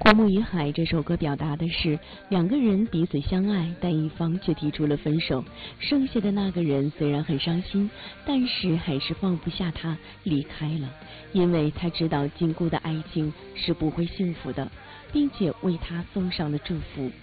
《花木与海》这首歌表达的是两个人彼此相爱，但一方却提出了分手。剩下的那个人虽然很伤心，但是还是放不下他，离开了，因为他知道禁锢的爱情是不会幸福的，并且为他送上了祝福。